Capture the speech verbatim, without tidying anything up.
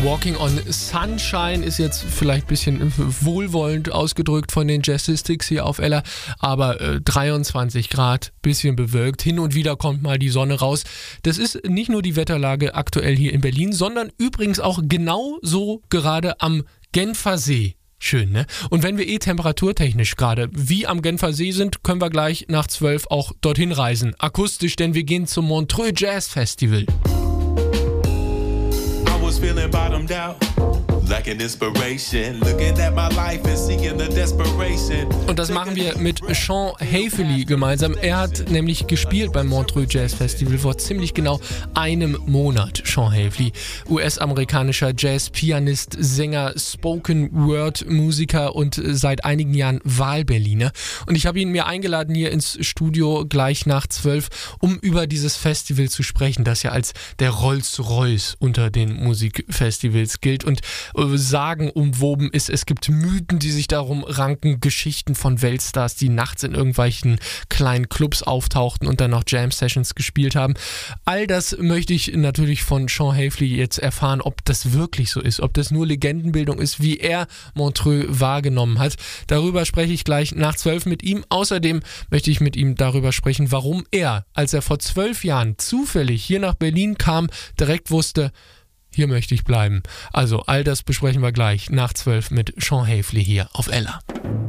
Walking on Sunshine ist jetzt vielleicht ein bisschen wohlwollend ausgedrückt von den Jazzistics hier auf Ella, aber äh, dreiundzwanzig Grad, bisschen bewölkt, hin und wieder kommt mal die Sonne raus. Das ist nicht nur die Wetterlage aktuell hier in Berlin, sondern übrigens auch genau so gerade am Genfer See. Schön, ne? Und wenn wir eh temperaturtechnisch gerade wie am Genfer See sind, können wir gleich nach zwölf auch dorthin reisen. Akustisch, denn wir gehen zum Montreux Jazz Festival. Feeling bottomed out, lacking inspiration, looking at my life and seeing the desperation. Und das machen wir mit Sean Haefeli gemeinsam. Er hat nämlich gespielt beim Montreux Jazz Festival vor ziemlich genau einem Monat. Sean Haefeli, U S-amerikanischer Jazz-Pianist, Sänger, Spoken-Word-Musiker und seit einigen Jahren Wahlberliner. Und ich habe ihn mir eingeladen hier ins Studio gleich nach zwölf, um über dieses Festival zu sprechen, das ja als der Rolls-Royce unter den Musikfestivals gilt und äh, sagenumwoben ist. Es gibt Mythen, die sich darum ranken, Geschichten von Weltstars, die nachts in irgendwelchen kleinen Clubs auftauchten und dann noch Jam-Sessions gespielt haben. All das möchte ich natürlich von Sean Haefeli jetzt erfahren, ob das wirklich so ist, ob das nur Legendenbildung ist, wie er Montreux wahrgenommen hat. Darüber spreche ich gleich nach zwölf mit ihm. Außerdem möchte ich mit ihm darüber sprechen, warum er, als er vor zwölf Jahren zufällig hier nach Berlin kam, direkt wusste, hier möchte ich bleiben. Also all das besprechen wir gleich nach zwölf mit Sean Haefeli hier auf Ella.